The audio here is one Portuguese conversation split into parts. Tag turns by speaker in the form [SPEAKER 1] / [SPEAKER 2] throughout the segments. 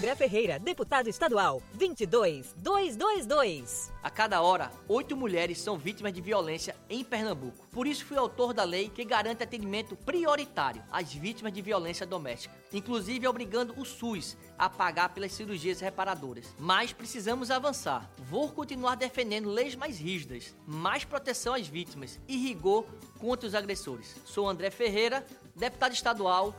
[SPEAKER 1] André Ferreira, deputado estadual, 22222.
[SPEAKER 2] A cada hora, 8 mulheres são vítimas de violência em Pernambuco. Por isso fui autor da lei que garante atendimento prioritário às vítimas de violência doméstica, inclusive obrigando o SUS a pagar pelas cirurgias reparadoras. Mas precisamos avançar. Vou continuar defendendo leis mais rígidas, mais proteção às vítimas e rigor contra os agressores. Sou André Ferreira, deputado estadual,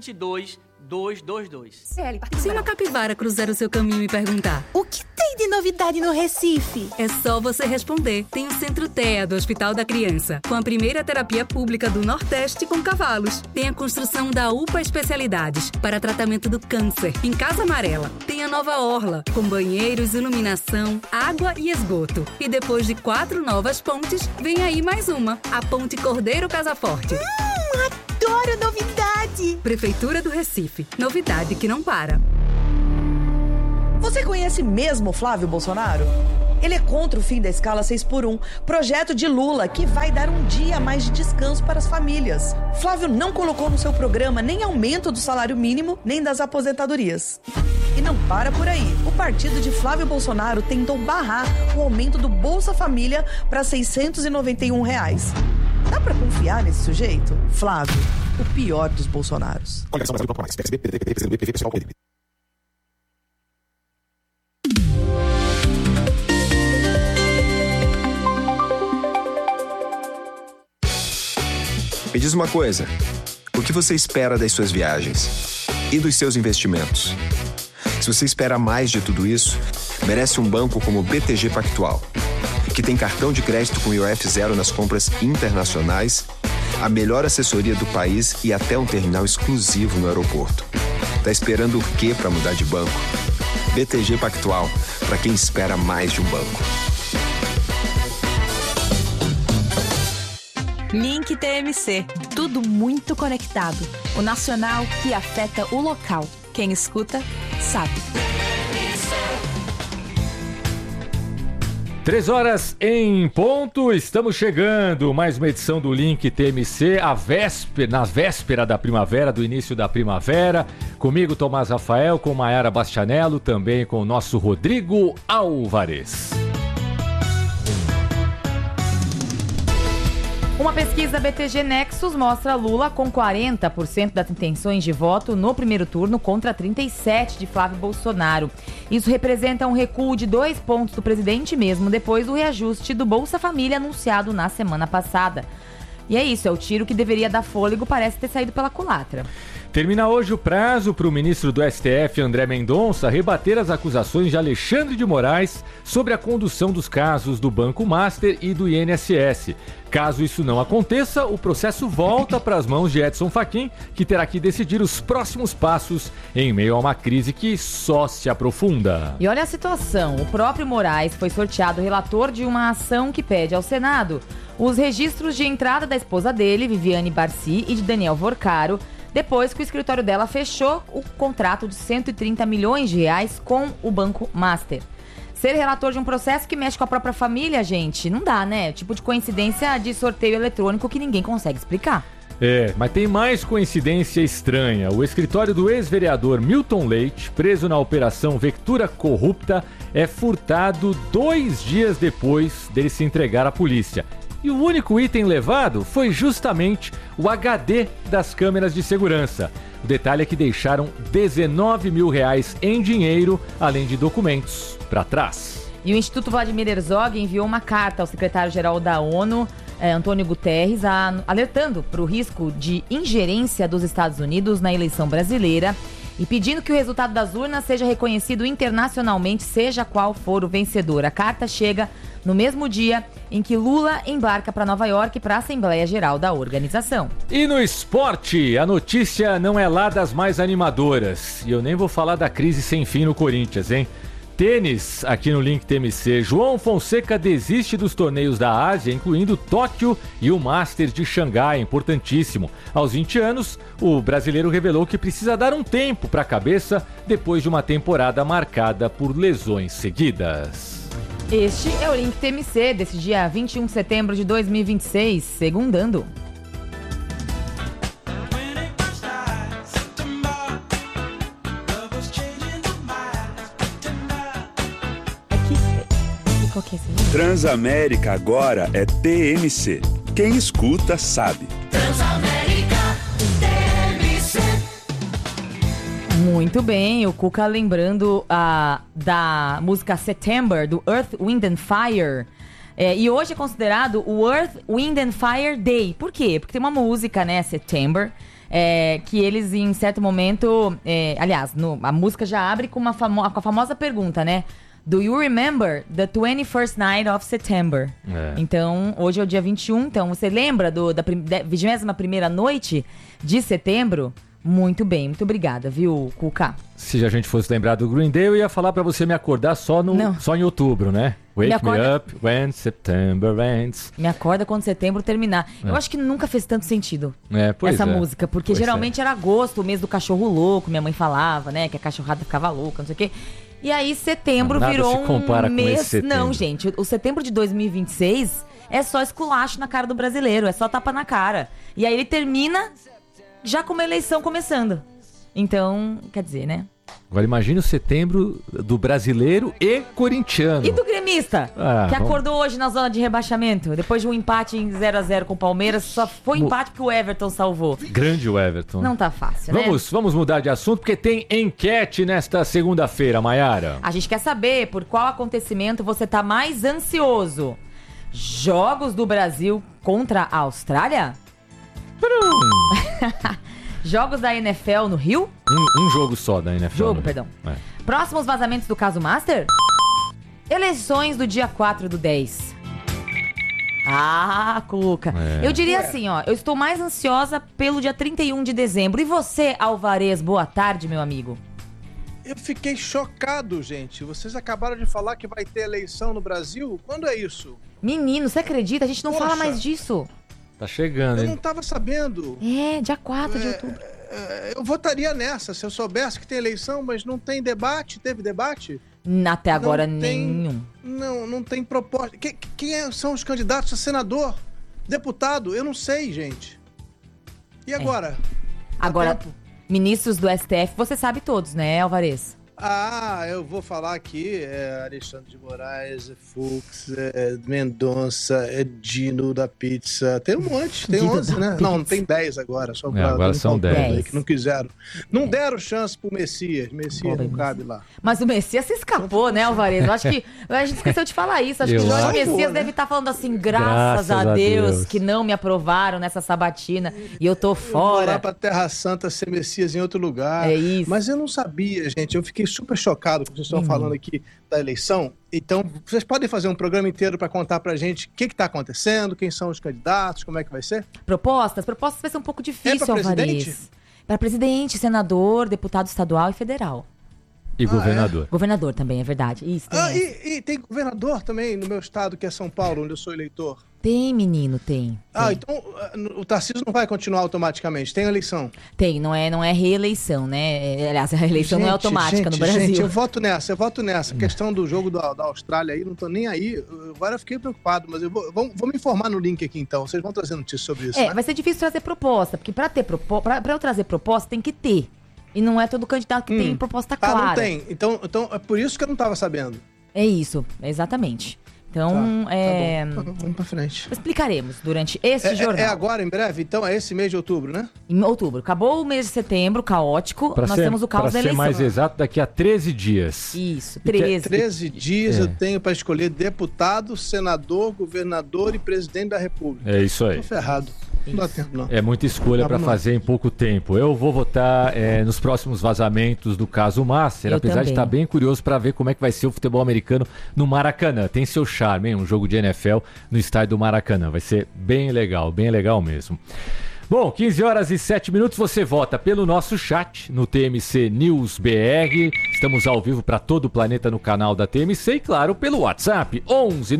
[SPEAKER 2] 22222.
[SPEAKER 3] Se uma capivara cruzar o seu caminho e perguntar:
[SPEAKER 4] o que tem de novidade no Recife?
[SPEAKER 3] É só você responder. Tem o Centro TEA do Hospital da Criança, com a primeira terapia pública do Nordeste com cavalos. Tem a construção da UPA Especialidades para tratamento do câncer, em Casa Amarela. Tem a nova orla, com banheiros, iluminação, água e esgoto. E depois de 4 novas pontes, vem aí mais uma, a Ponte Cordeiro Casaforte.
[SPEAKER 4] Adoro novidade!
[SPEAKER 3] Prefeitura do Recife. Novidade que não para.
[SPEAKER 5] Você conhece mesmo Flávio Bolsonaro? Ele é contra o fim da escala 6x1, projeto de Lula que vai dar um dia a mais de descanso para as famílias. Flávio não colocou no seu programa nem aumento do salário mínimo, nem das aposentadorias. E não para por aí. O partido de Flávio Bolsonaro tentou barrar o aumento do Bolsa Família para R$ 691. Dá pra confiar nesse sujeito? Flávio, o pior dos Bolsonaros.
[SPEAKER 6] Coligação Brasil Campo Mais, PSB, PDT, PCdoB, PV, PSOL, PDB.
[SPEAKER 7] Me diz uma coisa, o que você espera das suas viagens e dos seus investimentos? Se você espera mais de tudo isso, merece um banco como o BTG Pactual, que tem cartão de crédito com IOF zero nas compras internacionais, a melhor assessoria do país e até um terminal exclusivo no aeroporto. Tá esperando o quê para mudar de banco? BTG Pactual, para quem espera mais de um banco.
[SPEAKER 8] Link TMC, tudo muito conectado. O nacional que afeta o local. Quem escuta, sabe.
[SPEAKER 9] 3h em ponto, estamos chegando, mais uma edição do Link TMC, na véspera da primavera, do início da primavera, comigo Tomás Rafael, com Maiara Bastianello, também com o nosso Rodrigo Álvares.
[SPEAKER 10] Uma pesquisa BTG Nexus mostra Lula com 40% das intenções de voto no primeiro turno contra 37% de Flávio Bolsonaro. Isso representa um recuo de 2 pontos do presidente mesmo depois do reajuste do Bolsa Família anunciado na semana passada. E é isso, é o tiro que deveria dar fôlego, parece ter saído pela culatra.
[SPEAKER 9] Termina hoje o prazo para o ministro do STF, André Mendonça, rebater as acusações de Alexandre de Moraes sobre a condução dos casos do Banco Master e do INSS. Caso isso não aconteça, o processo volta para as mãos de Edson Fachin, que terá que decidir os próximos passos em meio a uma crise que só se aprofunda.
[SPEAKER 10] E olha a situação, o próprio Moraes foi sorteado relator de uma ação que pede ao Senado os registros de entrada da esposa dele, Viviane Barci, e de Daniel Vorcaro, depois que o escritório dela fechou o contrato de 130 milhões de reais com o Banco Master. Ser relator de um processo que mexe com a própria família, gente, não dá, né? Tipo de coincidência de sorteio eletrônico que ninguém consegue explicar.
[SPEAKER 9] Mas tem mais coincidência estranha. O escritório do ex-vereador Milton Leite, preso na Operação Vectura Corrupta, é furtado 2 dias depois dele se entregar à polícia. E o único item levado foi justamente o HD das câmeras de segurança. O detalhe é que deixaram R$19 mil em dinheiro, além de documentos, para trás.
[SPEAKER 10] E o Instituto Vladimir Herzog enviou uma carta ao secretário-geral da ONU, Antônio Guterres, alertando para o risco de ingerência dos Estados Unidos na eleição brasileira e pedindo que o resultado das urnas seja reconhecido internacionalmente, seja qual for o vencedor. A carta chega no mesmo dia em que Lula embarca para Nova York para a Assembleia Geral da organização.
[SPEAKER 9] E no esporte, a notícia não é lá das mais animadoras. E eu nem vou falar da crise sem fim no Corinthians, hein? Tênis, aqui no Link TMC. João Fonseca desiste dos torneios da Ásia, incluindo Tóquio e o Masters de Xangai, importantíssimo. Aos 20 anos, o brasileiro revelou que precisa dar um tempo para a cabeça depois de uma temporada marcada por lesões seguidas.
[SPEAKER 10] Este é o Link TMC desse dia 21 de setembro de 2026, segundando. Qual que é esse?
[SPEAKER 11] Transamérica agora é TMC. Quem escuta sabe.
[SPEAKER 12] Transamérica TMC.
[SPEAKER 10] Muito bem, o Cuca lembrando da música September, do Earth, Wind and Fire. E hoje é considerado o Earth, Wind and Fire Day. Por quê? Porque tem uma música, né, September, que eles em certo momento... aliás, a música já abre com a famosa pergunta, né? Do you remember the 21st night of September? Então, hoje é o dia 21, então você lembra da 21ª noite de setembro? Muito bem, muito obrigada, viu, Cuca?
[SPEAKER 9] Se a gente fosse lembrar do Green Day, eu ia falar pra você me acordar só em outubro, né? Wake me up when September ends.
[SPEAKER 10] Me acorda quando setembro terminar. Eu acho que nunca fez tanto sentido essa música, porque geralmente era agosto, o mês do cachorro louco, minha mãe falava, né? Que a cachorrada ficava louca, não sei o quê. E aí setembro virou um mês... Não, gente, o setembro de 2026 é só esculacho na cara do brasileiro, é só tapa na cara. E aí ele termina já com uma eleição começando. Então, quer dizer, né?
[SPEAKER 9] Agora imagine o setembro do brasileiro e corintiano.
[SPEAKER 10] E do gremista, que acordou hoje na zona de rebaixamento. Depois de um empate em 0x0 com o Palmeiras, só foi empate porque o Everton salvou.
[SPEAKER 9] Grande o Everton.
[SPEAKER 10] Não tá fácil, né?
[SPEAKER 9] Vamos mudar de assunto, porque tem enquete nesta segunda-feira, Maiara.
[SPEAKER 10] A gente quer saber por qual acontecimento você tá mais ansioso. Jogos do Brasil contra a Austrália? Jogos da NFL no Rio?
[SPEAKER 9] Um jogo só da NFL.
[SPEAKER 10] Perdão. Próximos vazamentos do caso Master? Eleições do dia 4/10. Cuca. Eu diria assim, eu estou mais ansiosa pelo dia 31 de dezembro. E você, Alvarez, boa tarde, meu amigo.
[SPEAKER 13] Eu fiquei chocado, gente. Vocês acabaram de falar que vai ter eleição no Brasil? Quando é isso?
[SPEAKER 10] Menino, você acredita? A gente não fala mais disso.
[SPEAKER 9] Tá chegando, hein?
[SPEAKER 13] Eu não tava sabendo.
[SPEAKER 10] Dia 4 de outubro.
[SPEAKER 13] Eu votaria nessa, se eu soubesse que tem eleição, mas não tem debate. Teve debate?
[SPEAKER 10] Até agora nenhum.
[SPEAKER 13] Não tem proposta. Quem são os candidatos a senador? Deputado? Eu não sei, gente. E agora?
[SPEAKER 10] Agora, ministros do STF, você sabe todos, né, Alvarez?
[SPEAKER 13] Eu vou falar aqui, Alexandre de Moraes, Fux, Mendonça, Dino da Pizza, tem um monte, tem 11, né? Não tem 10 agora, só pra
[SPEAKER 9] agora são 10.
[SPEAKER 13] Que não quiseram. Não deram chance pro Messias não cabe lá.
[SPEAKER 10] Mas o Messias se escapou, né, Alvarez? Eu acho que a gente esqueceu de falar isso, acho que o Jorge Messias deve estar falando assim, graças a Deus que não me aprovaram nessa sabatina e eu tô fora.
[SPEAKER 13] Eu vou lá pra Terra Santa ser Messias em outro lugar.
[SPEAKER 10] É isso.
[SPEAKER 13] Mas eu não sabia, gente, eu fiquei super chocado com o que vocês estão falando aqui da eleição. Então, vocês podem fazer um programa inteiro para contar pra gente o que está acontecendo, quem são os candidatos, como é que vai ser?
[SPEAKER 10] Propostas vai ser um pouco difícil, Alvarez. Para presidente, senador, deputado estadual e federal.
[SPEAKER 9] E governador.
[SPEAKER 10] Governador também, é verdade. Isso,
[SPEAKER 13] e tem governador também no meu estado, que é São Paulo, onde eu sou eleitor.
[SPEAKER 10] Tem, menino, tem.
[SPEAKER 13] Então o Tarcísio não vai continuar automaticamente, tem eleição?
[SPEAKER 10] Tem, não é reeleição, né? Aliás, a reeleição não é automática no Brasil.
[SPEAKER 13] Gente, eu voto nessa. A questão do jogo da Austrália aí, não tô nem aí. Agora eu fiquei preocupado, mas eu vou me informar no link aqui então. Vocês vão trazer notícias sobre isso, né?
[SPEAKER 10] Vai ser difícil trazer proposta, porque pra eu trazer proposta tem que ter. E não é todo candidato que tem proposta clara.
[SPEAKER 13] Não tem. Então é por isso que eu não estava sabendo.
[SPEAKER 10] É isso, exatamente. Então,
[SPEAKER 13] Tá bom. Vamos pra frente.
[SPEAKER 10] Explicaremos durante este jornal.
[SPEAKER 13] É agora, em breve? Então é esse mês de outubro, né?
[SPEAKER 10] Em outubro. Acabou o mês de setembro, caótico. Temos o caos da eleição.
[SPEAKER 9] Para ser mais exato, daqui a 13 dias.
[SPEAKER 10] Isso, 13.
[SPEAKER 13] 13 dias eu tenho para escolher deputado, senador, governador e presidente da República.
[SPEAKER 9] É isso aí.
[SPEAKER 13] Tô ferrado. Não dá tempo, não.
[SPEAKER 9] É muita escolha para fazer em pouco tempo. Eu vou votar nos próximos vazamentos do caso Master, apesar de estar bem curioso para ver como é que vai ser o futebol americano no Maracanã. Tem seu charme, hein? Um jogo de NFL no estádio do Maracanã. Vai ser bem legal mesmo. Bom, 15h07, você vota pelo nosso chat no TMC News BR. Estamos ao vivo para todo o planeta no canal da TMC e, claro, pelo WhatsApp 11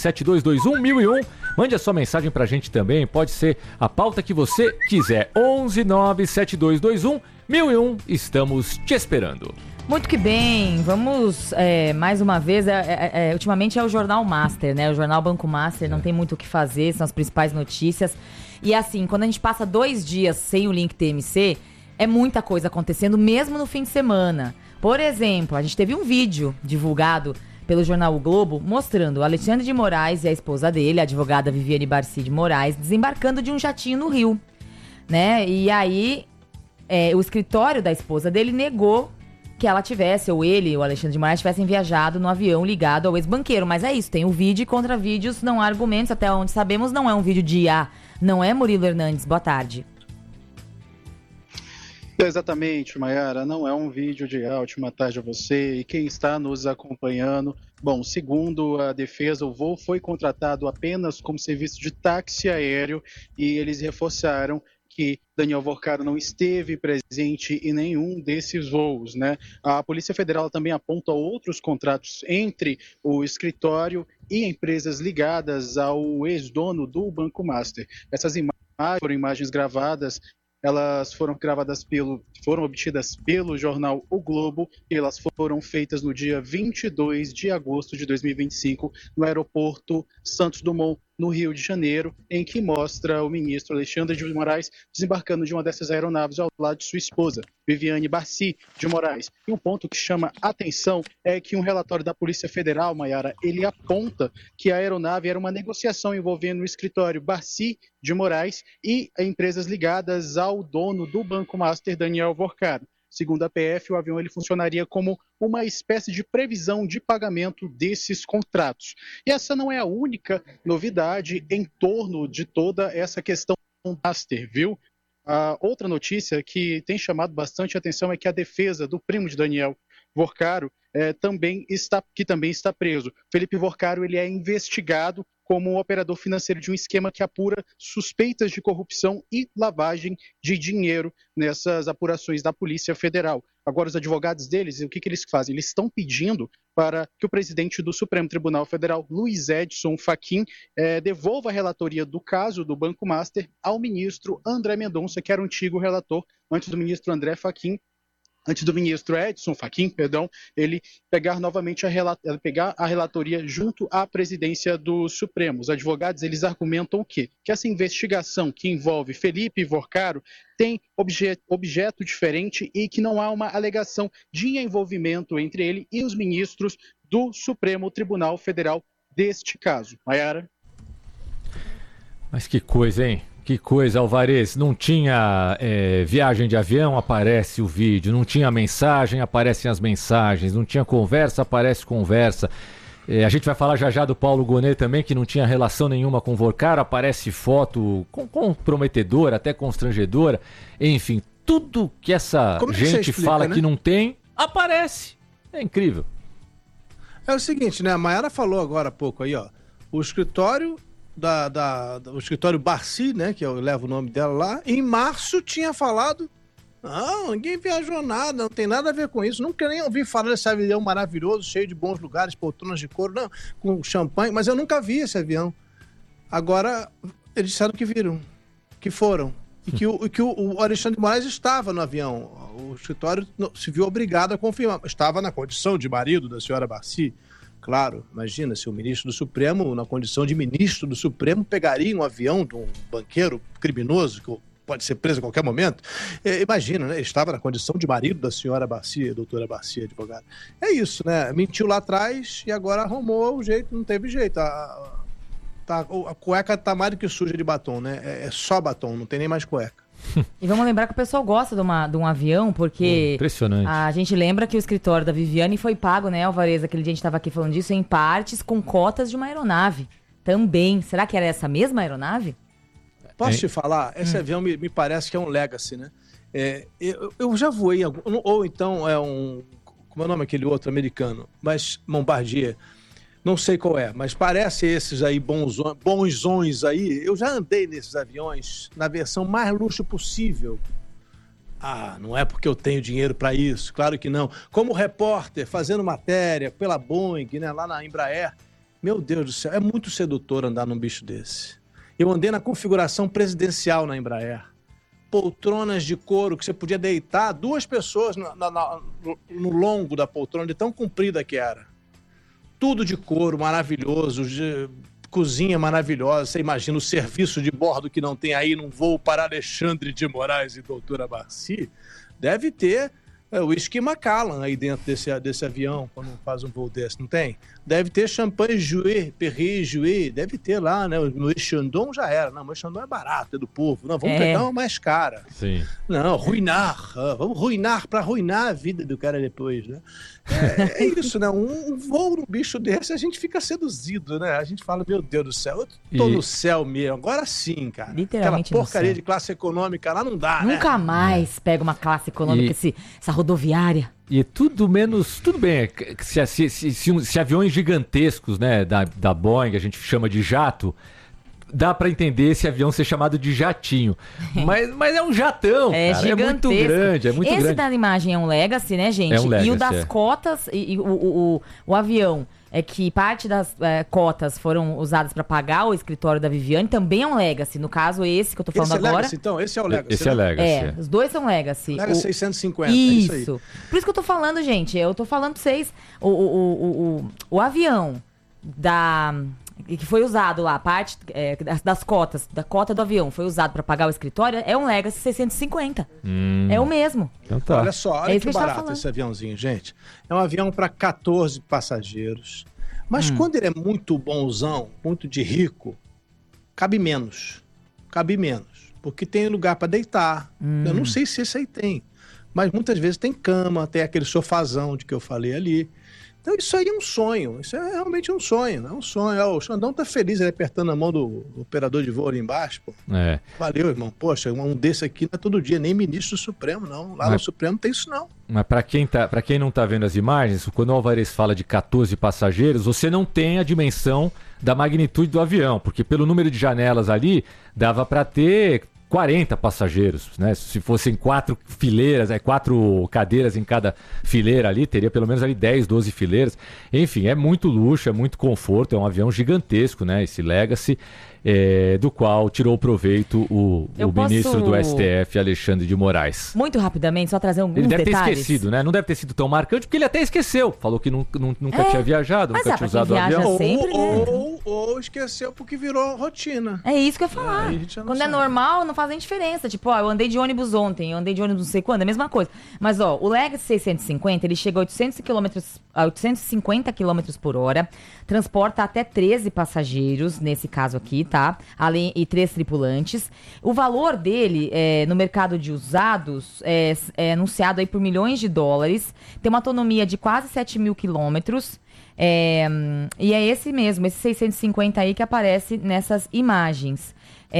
[SPEAKER 9] 97221 1001. Mande a sua mensagem pra gente também, pode ser a pauta que você quiser. 11 97221 1001, estamos te esperando.
[SPEAKER 10] Muito que bem, vamos mais uma vez, ultimamente é o Jornal Master, né? O Jornal Banco Master, não tem muito o que fazer, são as principais notícias. E assim, quando a gente passa 2 dias sem o link TMC, é muita coisa acontecendo, mesmo no fim de semana. Por exemplo, a gente teve um vídeo divulgado pelo jornal O Globo, mostrando o Alexandre de Moraes e a esposa dele, a advogada Viviane Barsi de Moraes, desembarcando de um jatinho no Rio, né? E aí, o escritório da esposa dele negou que ela tivesse, ou ele, o Alexandre de Moraes, tivessem viajado no avião ligado ao ex-banqueiro. Mas é isso, tem o vídeo e contra vídeos, não há argumentos, até onde sabemos, não é um vídeo de IA. Não é, Murilo Hernandes? Boa tarde.
[SPEAKER 14] Exatamente, Mayara, não é um vídeo de ótima tarde a você e quem está nos acompanhando. Bom, segundo a defesa, o voo foi contratado apenas como serviço de táxi aéreo e eles reforçaram que Daniel Vorcaro não esteve presente em nenhum desses voos, né? A Polícia Federal também aponta outros contratos entre o escritório e empresas ligadas ao ex-dono do Banco Master. Essas imagens foram imagens gravadas. Elas foram obtidas pelo jornal O Globo e elas foram feitas no dia 22 de agosto de 2025 no aeroporto Santos Dumont, no Rio de Janeiro, em que mostra o ministro Alexandre de Moraes desembarcando de uma dessas aeronaves ao lado de sua esposa, Viviane Barsi de Moraes. E um ponto que chama atenção é que um relatório da Polícia Federal, Mayara, ele aponta que a aeronave era uma negociação envolvendo o escritório Barsi de Moraes e empresas ligadas ao dono do Banco Master, Daniel Vorcaro. Segundo a PF, o avião ele funcionaria como uma espécie de previsão de pagamento desses contratos. E essa não é a única novidade em torno de toda essa questão do Master, viu? A outra notícia que tem chamado bastante atenção é que a defesa do primo de Daniel Vorcaro também está preso. Felipe Vorcaro ele é investigado como um operador financeiro de um esquema que apura suspeitas de corrupção e lavagem de dinheiro nessas apurações da Polícia Federal. Agora, os advogados deles, o que eles fazem? Eles estão pedindo para que o presidente do Supremo Tribunal Federal, Luiz Edson Fachin, devolva a relatoria do caso do Banco Master ao ministro André Mendonça, que era o antigo relator antes do ministro Edson Fachin, ele pegar novamente a relatoria junto à presidência do Supremo. Os advogados, eles argumentam o quê? Que essa investigação que envolve Felipe Vorcaro tem objeto diferente e que não há uma alegação de envolvimento entre ele e os ministros do Supremo Tribunal Federal deste caso. Mayara?
[SPEAKER 9] Mas que coisa, hein? Que coisa, Alvarez. Não tinha viagem de avião, aparece o vídeo. Não tinha mensagem, aparecem as mensagens. Não tinha conversa, aparece conversa. A gente vai falar já do Paulo Gonet também, que não tinha relação nenhuma com o Vorcaro. Aparece foto comprometedora, até constrangedora. Enfim, tudo que essa gente fala, né, que não tem, aparece. É incrível.
[SPEAKER 13] É o seguinte, né? A Mayara falou agora há pouco aí, ó. O escritório... o escritório Barsi, né, que eu levo o nome dela lá, em março tinha falado, não, ninguém viajou nada, não tem nada a ver com isso, nunca nem ouvi falar desse avião maravilhoso, cheio de bons lugares, poltronas de couro, não, com champanhe, mas eu nunca vi esse avião. Agora, eles disseram que viram, que foram, e que o Alexandre de Moraes estava no avião, o escritório se viu obrigado a confirmar, estava na condição de marido da senhora Barsi. Claro, imagina se o ministro do Supremo, na condição de ministro do Supremo, pegaria um avião de um banqueiro criminoso, que pode ser preso a qualquer momento. Imagina, né? Ele estava na condição de marido da senhora Barsi, doutora Barsi, advogada. É isso, né? Mentiu lá atrás e agora arrumou o jeito, não teve jeito. A cueca tá mais do que suja de batom, né? É só batom, não tem nem mais cueca.
[SPEAKER 10] E vamos lembrar que o pessoal gosta de um avião, porque
[SPEAKER 9] impressionante.
[SPEAKER 10] A gente lembra que o escritório da Viviane foi pago, né, Alvarez? Aquele dia a gente estava aqui falando disso, em partes com cotas de uma aeronave também. Será que era essa mesma aeronave?
[SPEAKER 13] Posso te falar? Esse avião me parece que é um Legacy, né? Eu já voei, ou então como é o nome aquele outro americano? Mas Bombardier. Não sei qual é, mas parece esses aí bonzões aí. Eu já andei nesses aviões na versão mais luxo possível. Não é porque eu tenho dinheiro para isso, claro que não. Como repórter, fazendo matéria pela Boeing, né, lá na Embraer. Meu Deus do céu, é muito sedutor andar num bicho desse. Eu andei na configuração presidencial na Embraer. Poltronas de couro que você podia deitar 2 pessoas no longo da poltrona, de tão comprida que era. Tudo de couro, maravilhoso, cozinha maravilhosa. Você imagina o serviço de bordo que não tem aí num voo para Alexandre de Moraes e doutora Barsi? Deve ter É o whisky Macallan aí dentro desse avião, quando faz um voo desse, não tem? Deve ter champanhe Jouet, Perrier Jouet, deve ter lá, né? O Moët Chandon já era. Não, o Moët Chandon é barato, é do povo. Não, vamos pegar uma mais cara.
[SPEAKER 9] Sim.
[SPEAKER 13] Não, ruinar. Vamos ruinar, pra arruinar a vida do cara depois, né? É isso, né? Um voo num bicho desse, a gente fica seduzido, né? A gente fala, meu Deus do céu, eu tô no céu mesmo. Agora sim, cara.
[SPEAKER 10] Literalmente
[SPEAKER 13] aquela porcaria de classe econômica lá não dá,
[SPEAKER 10] Nunca mais pega uma classe econômica, essa rodoviária.
[SPEAKER 9] E tudo menos... Tudo bem, se aviões gigantescos, né, da Boeing, a gente chama de jato, dá pra entender esse avião ser chamado de jatinho. Mas é um jatão, cara.
[SPEAKER 10] Gigantesco.
[SPEAKER 9] É muito grande,
[SPEAKER 10] Esse
[SPEAKER 9] grande.
[SPEAKER 10] da imagem é um Legacy, né, gente?
[SPEAKER 9] É um Legacy,
[SPEAKER 10] e o das cotas, e o avião... É que parte das cotas foram usadas para pagar o escritório da Viviane, também é um Legacy. No caso, esse que eu tô falando agora.
[SPEAKER 13] Legacy, então, esse é o Legacy.
[SPEAKER 9] Esse é Legacy.
[SPEAKER 10] Os dois são Legacy.
[SPEAKER 13] Legacy 650.
[SPEAKER 10] Isso.
[SPEAKER 13] É isso aí.
[SPEAKER 10] Por isso que eu tô falando, gente. Eu tô falando pra vocês. O avião que foi usado lá, parte das cotas, da cota do avião, foi usado para pagar o escritório, é um Legacy 650. É o mesmo.
[SPEAKER 9] Então tá.
[SPEAKER 13] Olha só, olha que barato esse aviãozinho, gente. É um avião para 14 passageiros. Mas quando ele é muito bonzão, muito de rico, cabe menos. Cabe menos. Porque tem lugar para deitar. Eu não sei se esse aí tem. Mas muitas vezes tem cama, tem aquele sofazão de que eu falei ali. Então isso aí é um sonho, isso é realmente um sonho, é um sonho. O Xandão tá feliz ele apertando a mão do operador de voo ali embaixo, pô. Valeu, irmão. Poxa, um desse aqui não é todo dia, nem ministro do Supremo, não. Lá no Supremo não tem isso, não.
[SPEAKER 9] Mas pra quem não tá vendo as imagens, quando o Alvarez fala de 14 passageiros, você não tem a dimensão da magnitude do avião, porque pelo número de janelas ali, dava pra ter 40 passageiros, né? Se fossem 4 fileiras, 4 cadeiras em cada fileira ali, teria pelo menos ali 10, 12 fileiras. Enfim, é muito luxo, é muito conforto, é um avião gigantesco, né? Esse Legacy, do qual tirou proveito o ministro do STF, Alexandre de Moraes.
[SPEAKER 10] Muito rapidamente, só trazer alguns
[SPEAKER 9] detalhes. Ele deve ter esquecido, né? Não deve ter sido tão marcante, porque ele até esqueceu. Falou que nunca tinha viajado, nunca tinha usado o avião.
[SPEAKER 10] Sempre,
[SPEAKER 13] ou esqueceu porque virou rotina.
[SPEAKER 10] É isso que eu ia falar. Quando é normal, não faz nem diferença. Tipo, eu andei de ônibus ontem, eu andei de ônibus não sei quando, é a mesma coisa. Mas, o Legacy 650, ele chega a 850 km por hora, transporta até 13 passageiros, nesse caso aqui, tá? E 3 tripulantes. O valor dele, no mercado de usados, é anunciado aí por milhões de dólares. Tem uma autonomia de quase 7 mil quilômetros. E é esse mesmo, esse 650 aí que aparece nessas imagens.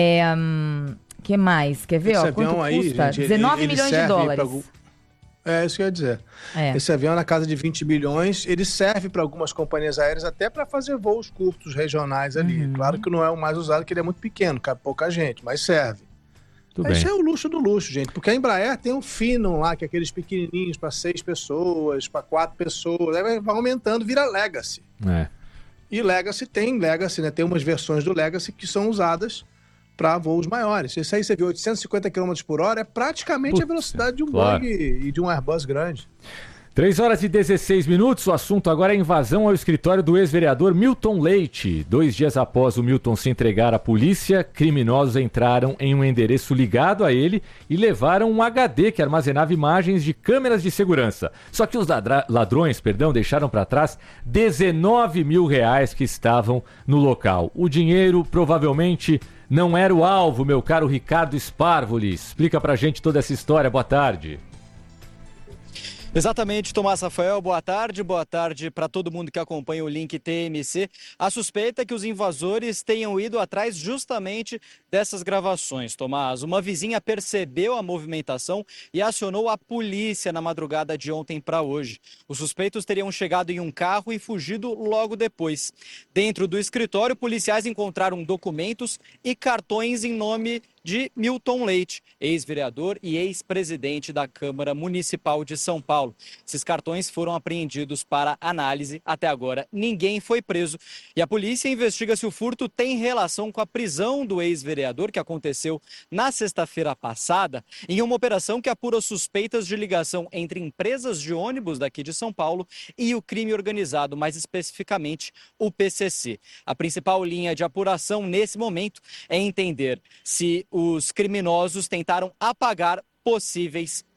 [SPEAKER 10] Que mais? Quer ver?
[SPEAKER 13] Esse
[SPEAKER 10] Quanto
[SPEAKER 13] aí,
[SPEAKER 10] custa?
[SPEAKER 13] gente,
[SPEAKER 10] 19 milhões de dólares.
[SPEAKER 13] É isso que eu ia dizer. Esse avião na casa de 20 bilhões, ele serve para algumas companhias aéreas até para fazer voos curtos regionais ali. Claro que não é o mais usado, porque ele é muito pequeno, cabe pouca gente, mas serve. Isso é o luxo do luxo, gente, porque a Embraer tem um Phenom lá, que é aqueles pequenininhos para 6 pessoas, para 4 pessoas, aí vai aumentando, vira Legacy. E Legacy, né? Tem umas versões do Legacy que são usadas para voos maiores. Esse aí você viu 850 km por hora, é praticamente a velocidade de um Boeing e de um Airbus grande.
[SPEAKER 9] 3 horas e 16 minutos, o assunto agora é a invasão ao escritório do ex-vereador Milton Leite. 2 dias após o Milton se entregar à polícia, criminosos entraram em um endereço ligado a ele e levaram um HD que armazenava imagens de câmeras de segurança. Só que os ladrões, deixaram para trás 19 mil reais que estavam no local. O dinheiro provavelmente não era o alvo, meu caro Ricardo Sparvoli. Explica pra gente toda essa história. Boa tarde.
[SPEAKER 15] Exatamente, Tomás Rafael, boa tarde para todo mundo que acompanha o Link TMC. A suspeita é que os invasores tenham ido atrás justamente dessas gravações, Tomás. Uma vizinha percebeu a movimentação e acionou a polícia na madrugada de ontem para hoje. Os suspeitos teriam chegado em um carro e fugido logo depois. Dentro do escritório, policiais encontraram documentos e cartões em nome de Milton Leite, ex-vereador e ex-presidente da Câmara Municipal de São Paulo. Esses cartões foram apreendidos para análise. Até agora, ninguém foi preso. E a polícia investiga se o furto tem relação com a prisão do ex-vereador, que aconteceu na sexta-feira passada, em uma operação que apura suspeitas de ligação entre empresas de ônibus daqui de São Paulo e o crime organizado, mais especificamente o PCC. A principal linha de apuração nesse momento é entender se os criminosos tentaram apagar possíveis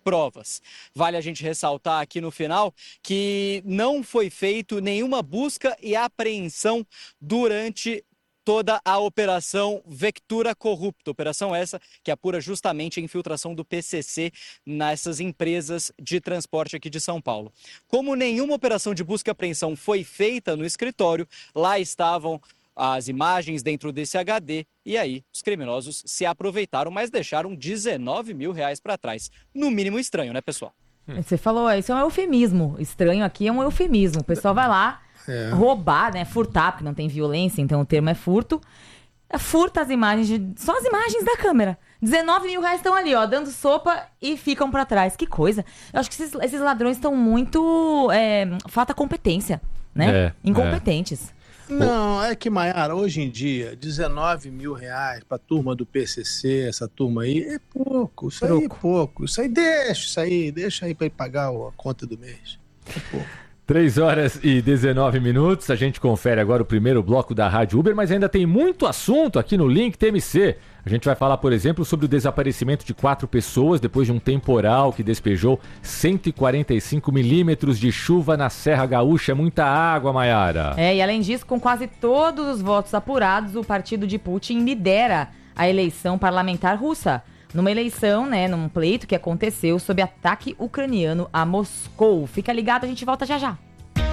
[SPEAKER 15] provas. Vale a gente ressaltar aqui no final que não foi feito nenhuma busca e apreensão durante toda a Operação Vectura Corrupta, operação essa que apura justamente a infiltração do PCC nessas empresas de transporte aqui de São Paulo. Como nenhuma operação de busca e apreensão foi feita no escritório, lá estavam as imagens dentro desse HD e aí os criminosos se aproveitaram, mas deixaram R$19 mil para trás. No mínimo estranho, né, pessoal?
[SPEAKER 10] Você falou, isso é um eufemismo. Estranho aqui é um eufemismo. O pessoal vai lá roubar, né? Furtar, porque não tem violência, então o termo é furto. Furta as imagens, só as imagens da câmera. R$19 mil estão ali, ó, dando sopa e ficam pra trás. Que coisa. Eu acho que esses ladrões estão muito... falta competência, né? Incompetentes.
[SPEAKER 13] Não, é que, Maiara, hoje em dia, R$19 mil pra turma do PCC, essa turma aí, é pouco. Isso aí é pouco. Isso aí deixa aí pra ele pagar a conta do mês. É pouco.
[SPEAKER 9] 3h19. A gente confere agora o primeiro bloco da Rádio Uber, mas ainda tem muito assunto aqui no Link TMC. A gente vai falar, por exemplo, sobre o desaparecimento de 4 pessoas depois de um temporal que despejou 145 milímetros de chuva na Serra Gaúcha. Muita água, Maiara.
[SPEAKER 10] E além disso, com quase todos os votos apurados, o partido de Putin lidera a eleição parlamentar russa. Numa eleição, né, num pleito que aconteceu sob ataque ucraniano a Moscou. Fica ligado, a gente volta já já.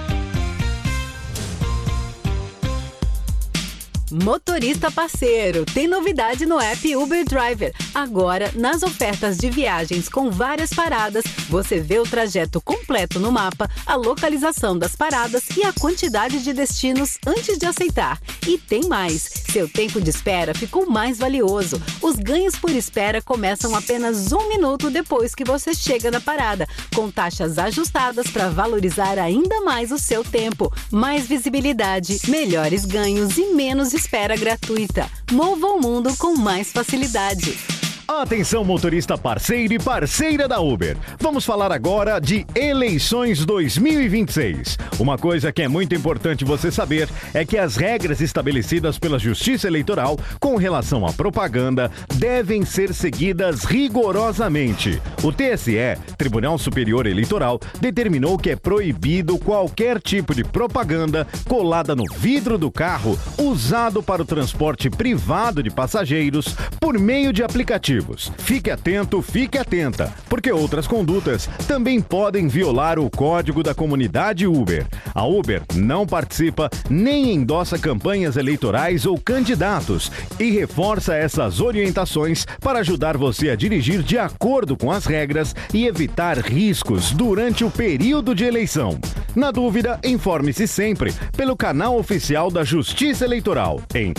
[SPEAKER 3] Motorista parceiro, tem novidade no app Uber Driver. Agora, nas ofertas de viagens com várias paradas, você vê o trajeto completo no mapa, a localização das paradas e a quantidade de destinos antes de aceitar. E tem mais, seu tempo de espera ficou mais valioso. Os ganhos por espera começam apenas 1 minuto depois que você chega na parada, com taxas ajustadas para valorizar ainda mais o seu tempo. Mais visibilidade, melhores ganhos e menos espera gratuita. Mova o mundo com mais facilidade.
[SPEAKER 16] Atenção, motorista parceiro e parceira da Uber. Vamos falar agora de eleições 2026. Uma coisa que é muito importante você saber é que as regras estabelecidas pela Justiça Eleitoral com relação à propaganda devem ser seguidas rigorosamente. O TSE, Tribunal Superior Eleitoral, determinou que é proibido qualquer tipo de propaganda colada no vidro do carro usado para o transporte privado de passageiros por meio de aplicativos. Fique atento, fique atenta, porque outras condutas também podem violar o código da comunidade Uber. A Uber não participa nem endossa campanhas eleitorais ou candidatos e reforça essas orientações para ajudar você a dirigir de acordo com as regras e evitar riscos durante o período de eleição. Na dúvida, informe-se sempre pelo canal oficial da Justiça Eleitoral em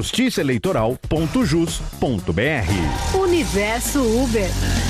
[SPEAKER 16] justiçaeleitoral.jus.br.
[SPEAKER 3] Universo Uber.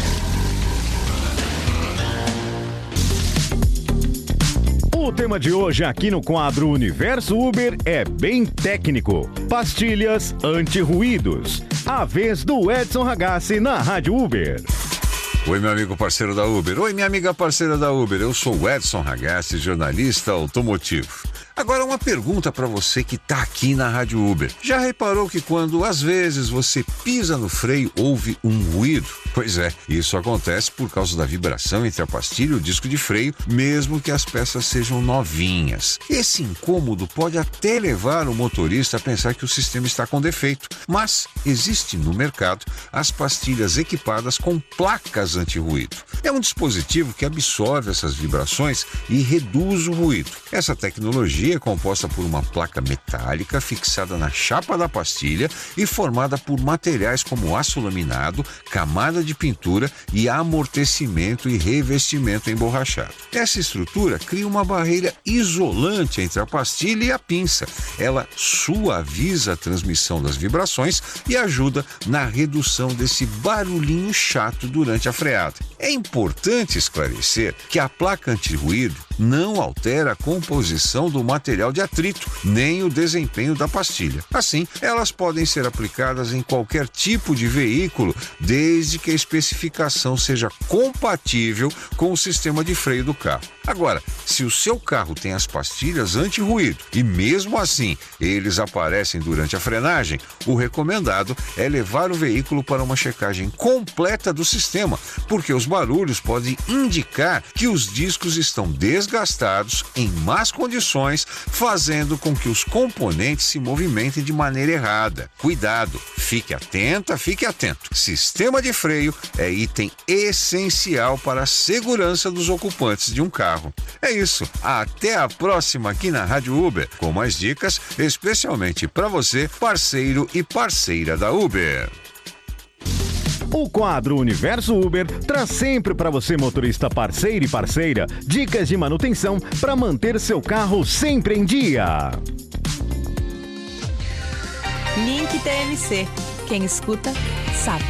[SPEAKER 16] O tema de hoje aqui no quadro Universo Uber é bem técnico. Pastilhas anti-ruídos. A vez do Edson Ragazzi na Rádio Uber.
[SPEAKER 17] Oi, meu amigo parceiro da Uber. Oi, minha amiga parceira da Uber. Eu sou o Edson Ragazzi, jornalista automotivo. Agora, uma pergunta para você que tá aqui na Rádio Uber. Já reparou que quando, às vezes, você pisa no freio, houve um ruído? Pois é, isso acontece por causa da vibração entre a pastilha e o disco de freio, mesmo que as peças sejam novinhas. Esse incômodo pode até levar o motorista a pensar que o sistema está com defeito, mas existe no mercado as pastilhas equipadas com placas anti-ruído. É um dispositivo que absorve essas vibrações e reduz o ruído. Essa tecnologia é composta por uma placa metálica fixada na chapa da pastilha e formada por materiais como aço laminado, camada de pintura e amortecimento e revestimento emborrachado. Essa estrutura cria uma barreira isolante entre a pastilha e a pinça. Ela suaviza a transmissão das vibrações e ajuda na redução desse barulhinho chato durante a freada. É importante esclarecer que a placa anti-ruído não altera a composição do material de atrito, nem o desempenho da pastilha. Assim, elas podem ser aplicadas em qualquer tipo de veículo, desde que a especificação seja compatível com o sistema de freio do carro. Agora, se o seu carro tem as pastilhas anti-ruído e mesmo assim eles aparecem durante a frenagem, o recomendado é levar o veículo para uma checagem completa do sistema, porque os barulhos podem indicar que os discos estão desgastados, em más condições, fazendo com que os componentes se movimentem de maneira errada. Cuidado, fique atenta, fique atento. Sistema de freio é item essencial para a segurança dos ocupantes de um carro. É isso, até a próxima aqui na Rádio Uber, com mais dicas, especialmente para você, parceiro e parceira da Uber.
[SPEAKER 16] O quadro Universo Uber traz sempre para você, motorista parceiro e parceira, dicas de manutenção para manter seu carro sempre em dia.
[SPEAKER 8] Link TMC. Quem escuta, sabe.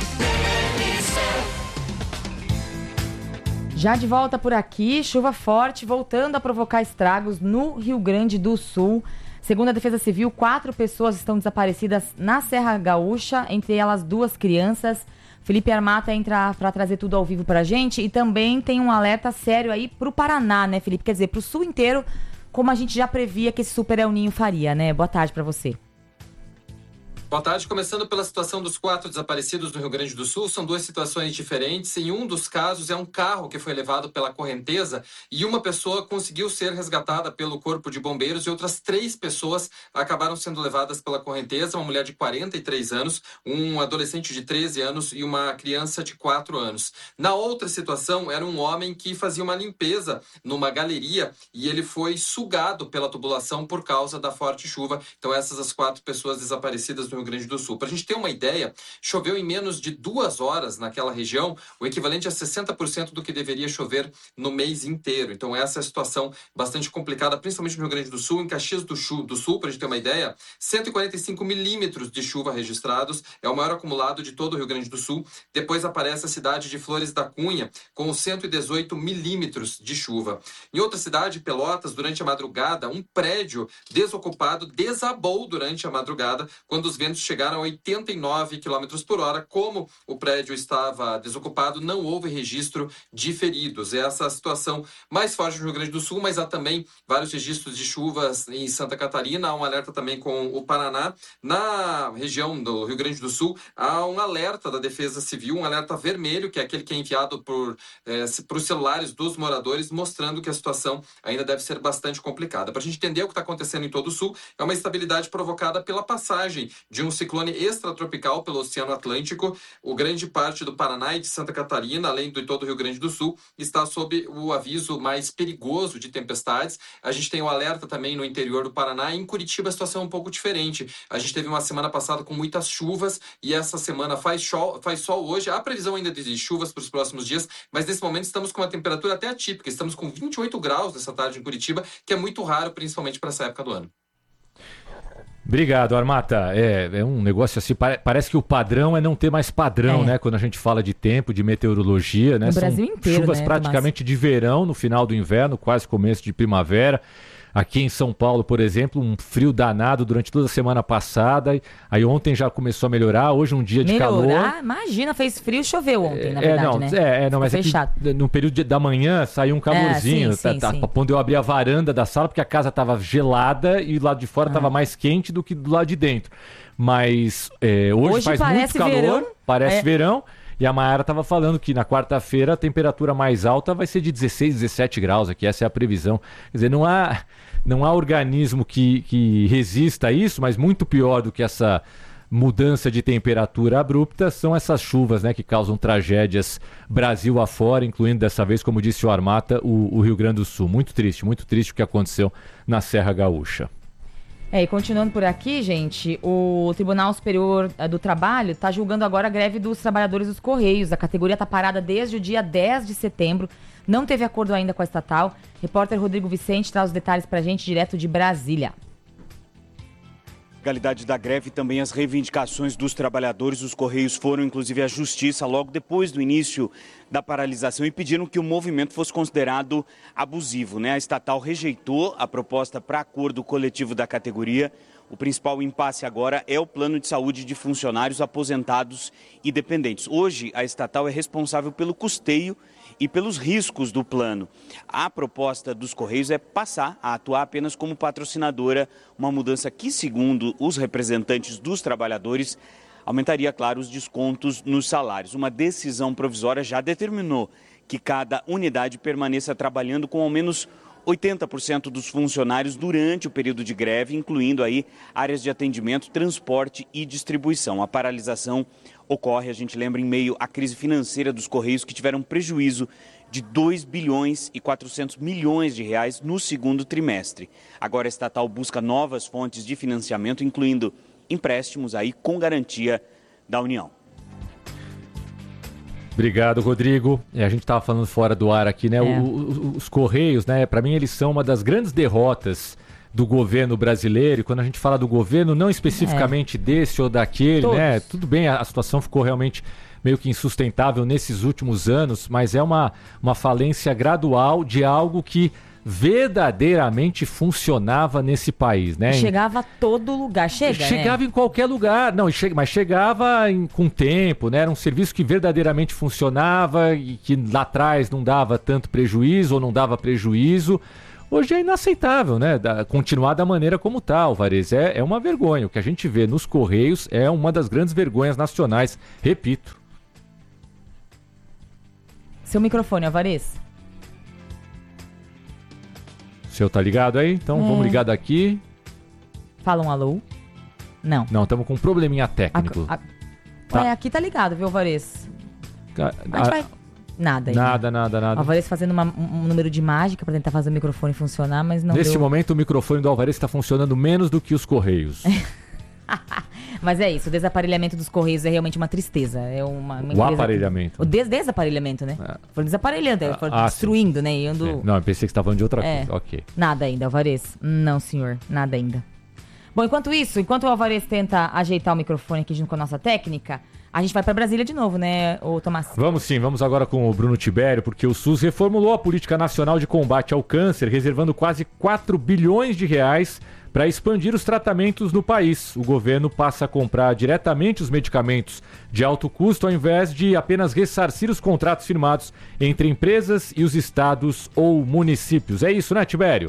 [SPEAKER 10] Já de volta por aqui, chuva forte voltando a provocar estragos no Rio Grande do Sul. Segundo a Defesa Civil, 4 pessoas estão desaparecidas na Serra Gaúcha, entre elas 2 crianças. Felipe Armata entra para trazer tudo ao vivo para a gente e também tem um alerta sério aí para o Paraná, né, Felipe? Quer dizer, para o Sul inteiro, como a gente já previa que esse Super El Ninho faria, né? Boa tarde para você.
[SPEAKER 18] Boa tarde. Começando pela situação dos 4 desaparecidos no Rio Grande do Sul, são 2 situações diferentes. Em um dos casos é um carro que foi levado pela correnteza e uma pessoa conseguiu ser resgatada pelo Corpo de Bombeiros e outras 3 pessoas acabaram sendo levadas pela correnteza, uma mulher de 43 anos, um adolescente de 13 anos e uma criança de 4 anos. Na outra situação, era um homem que fazia uma limpeza numa galeria e ele foi sugado pela tubulação por causa da forte chuva. Então essas as 4 pessoas desaparecidas no Rio Grande do Sul. Para a gente ter uma ideia, choveu em menos de 2 horas naquela região, o equivalente a 60% do que deveria chover no mês inteiro. Então essa é a situação bastante complicada, principalmente no Rio Grande do Sul. Em Caxias do Sul, para a gente ter uma ideia, 145 milímetros de chuva registrados, é o maior acumulado de todo o Rio Grande do Sul. Depois aparece a cidade de Flores da Cunha, com 118 milímetros de chuva. Em outra cidade, Pelotas, durante a madrugada, um prédio desocupado desabou durante a madrugada, quando os ventos chegaram a 89 km por hora. Como o prédio estava desocupado, não houve registro de feridos. Essa é a situação mais forte no Rio Grande do Sul, mas há também vários registros de chuvas em Santa Catarina. Há um alerta também com o Paraná. Na região do Rio Grande do Sul, há um alerta da Defesa Civil, um alerta vermelho, que é aquele que é enviado por os celulares dos moradores, mostrando que a situação ainda deve ser bastante complicada. Para a gente entender o que está acontecendo em todo o Sul, é uma instabilidade provocada pela passagem de um ciclone extratropical pelo Oceano Atlântico. O grande parte do Paraná e de Santa Catarina, além de todo o Rio Grande do Sul, está sob o aviso mais perigoso de tempestades. A gente tem o alerta também no interior do Paraná. Em Curitiba a situação é um pouco diferente. A gente teve uma semana passada com muitas chuvas e essa semana faz sol hoje. Há previsão ainda de chuvas para os próximos dias, mas nesse momento estamos com uma temperatura até atípica. Estamos com 28 graus nessa tarde em Curitiba, que é muito raro, principalmente para essa época do ano.
[SPEAKER 9] Obrigado, Armata. É um negócio assim, parece que o padrão é não ter mais padrão, né? Quando a gente fala de tempo, de meteorologia, né?
[SPEAKER 10] No Brasil inteiro,
[SPEAKER 9] chuvas praticamente de verão, no final do inverno, quase começo de primavera. Aqui em São Paulo, por exemplo, um frio danado durante toda a semana passada. Aí ontem já começou a melhorar, hoje um dia de calor.
[SPEAKER 10] Imagina, fez frio e choveu ontem, na verdade, né?
[SPEAKER 9] Mas aqui, no período da manhã saiu um calorzinho. Sim. Quando eu abri a varanda da sala, porque a casa estava gelada e do lado de fora estava mais quente do que do lado de dentro. Mas hoje faz muito calor, verão. Parece verão. E a Mayara estava falando que na quarta-feira a temperatura mais alta vai ser de 16, 17 graus aqui, essa é a previsão. Quer dizer, não há organismo que resista a isso, mas muito pior do que essa mudança de temperatura abrupta são essas chuvas, né, que causam tragédias Brasil afora, incluindo dessa vez, como disse o Armata, o Rio Grande do Sul. Muito triste o que aconteceu na Serra Gaúcha.
[SPEAKER 10] E continuando por aqui, gente, o Tribunal Superior do Trabalho está julgando agora a greve dos trabalhadores dos Correios. A categoria está parada desde o dia 10 de setembro, não teve acordo ainda com a estatal. Repórter Rodrigo Vicente traz os detalhes para a gente direto de Brasília.
[SPEAKER 19] Legalidade da greve e também as reivindicações dos trabalhadores. Os Correios foram, inclusive, à Justiça logo depois do início da paralisação e pediram que o movimento fosse considerado abusivo, né? A estatal rejeitou a proposta para acordo coletivo da categoria. O principal impasse agora é o plano de saúde de funcionários aposentados e dependentes. Hoje, a estatal é responsável pelo custeio e pelos riscos do plano. A proposta dos Correios é passar a atuar apenas como patrocinadora, uma mudança que, segundo os representantes dos trabalhadores, aumentaria, claro, os descontos nos salários. Uma decisão provisória já determinou que cada unidade permaneça trabalhando com ao menos 80% dos funcionários durante o período de greve, incluindo aí áreas de atendimento, transporte e distribuição. A paralisação ocorre, a gente lembra, em meio à crise financeira dos Correios, que tiveram prejuízo de 2 bilhões e 400 milhões de reais no segundo trimestre. Agora a estatal busca novas fontes de financiamento, incluindo empréstimos aí com garantia da União.
[SPEAKER 9] Obrigado, Rodrigo. A gente estava falando fora do ar aqui, né? Os Correios, né? Para mim, eles são uma das grandes derrotas do governo brasileiro. E quando a gente fala do governo, não especificamente desse ou daquele, né? Tudo bem, a situação ficou realmente meio que insustentável nesses últimos anos, mas é uma falência gradual de algo que verdadeiramente funcionava nesse país, né?
[SPEAKER 10] Chegava a todo lugar,
[SPEAKER 9] chegava em qualquer lugar, não, mas chegava com tempo, né? Era um serviço que verdadeiramente funcionava e que lá atrás não dava tanto prejuízo ou não dava prejuízo. Hoje é inaceitável, né? Continuar da maneira como está, Alvarez. É uma vergonha. O que a gente vê nos Correios é uma das grandes vergonhas nacionais. Repito.
[SPEAKER 10] Seu microfone, Alvarez.
[SPEAKER 9] O senhor tá ligado aí? Então vamos ligar daqui.
[SPEAKER 10] Fala um alô. Não.
[SPEAKER 9] Não, estamos com um probleminha técnico.
[SPEAKER 10] Tá. Aqui tá ligado, viu, Alvarez? A gente vai... Nada.
[SPEAKER 9] Nada.
[SPEAKER 10] O Alvarez fazendo um número de mágica para tentar fazer o microfone funcionar, mas não
[SPEAKER 9] Neste momento, o microfone do Alvarez está funcionando menos do que os Correios.
[SPEAKER 10] Mas é isso, o desaparelhamento dos Correios é realmente uma tristeza. É uma
[SPEAKER 9] o aparelhamento.
[SPEAKER 10] O desaparelhamento, né? Foram desaparelhando, foram destruindo, né? E ando...
[SPEAKER 9] Não, eu pensei que você estava falando de outra coisa. Ok.
[SPEAKER 10] Nada ainda, Alvarez. Não, senhor, nada ainda. Bom, enquanto o Alvarez tenta ajeitar o microfone aqui junto com a nossa técnica, a gente vai para Brasília de novo, né, ô Tomás?
[SPEAKER 9] Vamos sim, vamos agora com o Bruno Tibério, porque o SUS reformulou a Política Nacional de Combate ao Câncer, reservando quase 4 bilhões de reais para expandir os tratamentos no país. O governo passa a comprar diretamente os medicamentos de alto custo, ao invés de apenas ressarcir os contratos firmados entre empresas e os estados ou municípios. É isso, né, Tibério?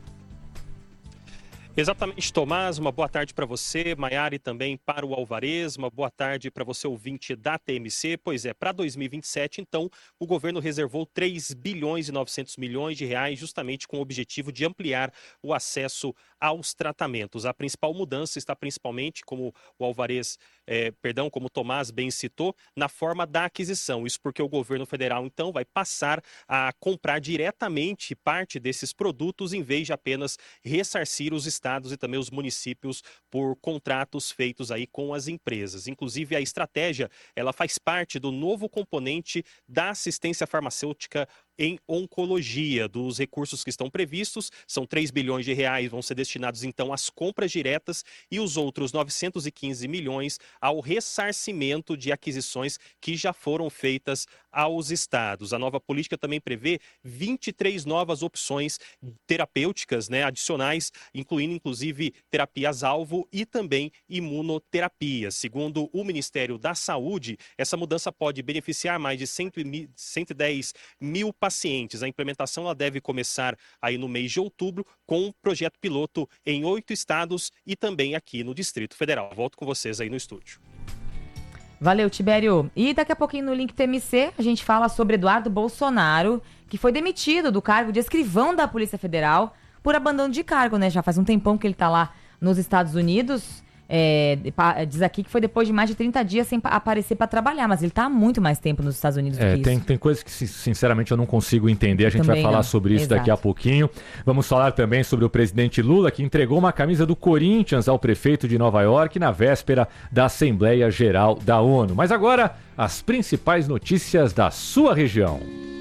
[SPEAKER 20] Exatamente, Tomás. Uma boa tarde para você, Maiara, e também para o Alvarez. Uma boa tarde para você, ouvinte da TMC. Pois é, para 2027, então, o governo reservou 3 bilhões e 900 milhões de reais justamente com o objetivo de ampliar o acesso aos tratamentos. A principal mudança está principalmente, como o Alvarez, como o Tomás bem citou, na forma da aquisição. Isso porque o governo federal, então, vai passar a comprar diretamente parte desses produtos em vez de apenas ressarcir os estados e também os municípios por contratos feitos aí com as empresas. Inclusive, a estratégia, ela faz parte do novo componente da assistência farmacêutica em oncologia. Dos recursos que estão previstos, são 3 bilhões de reais, vão ser destinados então às compras diretas e os outros 915 milhões ao ressarcimento de aquisições que já foram feitas aos estados. A nova política também prevê 23 novas opções terapêuticas, né, adicionais, incluindo inclusive terapias-alvo e também imunoterapia. Segundo o Ministério da Saúde, essa mudança pode beneficiar mais de 110 mil pacientes. A implementação ela deve começar aí no mês de outubro com um projeto piloto em 8 estados e também aqui no Distrito Federal. Volto com vocês aí no estúdio.
[SPEAKER 10] Valeu, Tibério. E daqui a pouquinho no Link TMC a gente fala sobre Eduardo Bolsonaro, que foi demitido do cargo de escrivão da Polícia Federal por abandono de cargo, né? Já faz um tempão que ele tá lá nos Estados Unidos. Diz aqui que foi depois de mais de 30 dias sem aparecer para trabalhar, mas ele tá há muito mais tempo nos Estados Unidos do que isso.
[SPEAKER 9] Tem coisas que sinceramente eu não consigo entender, a gente vai falar sobre isso daqui a pouquinho. Vamos falar também sobre o presidente Lula, que entregou uma camisa do Corinthians ao prefeito de Nova York na véspera da Assembleia Geral da ONU. Mas agora, as principais notícias da sua região.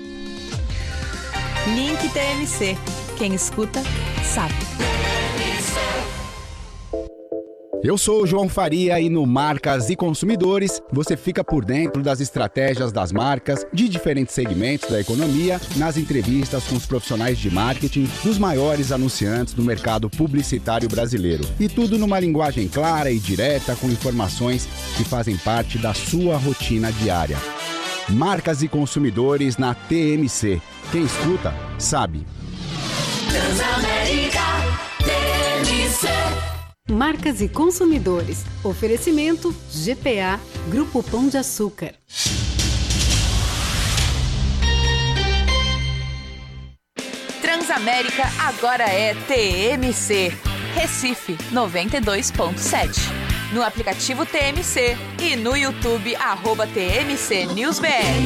[SPEAKER 8] Link TMC. Quem escuta, sabe.
[SPEAKER 21] Eu sou o João Faria e no Marcas e Consumidores você fica por dentro das estratégias das marcas de diferentes segmentos da economia, nas entrevistas com os profissionais de marketing dos maiores anunciantes do mercado publicitário brasileiro. E tudo numa linguagem clara e direta, com informações que fazem parte da sua rotina diária. Marcas e Consumidores na TMC. Quem escuta, sabe.
[SPEAKER 12] Transamérica TMC.
[SPEAKER 22] Marcas e Consumidores. Oferecimento GPA, Grupo Pão de Açúcar.
[SPEAKER 8] Transamérica agora é TMC. Recife 92.7. No aplicativo TMC e no YouTube @TMC News BR.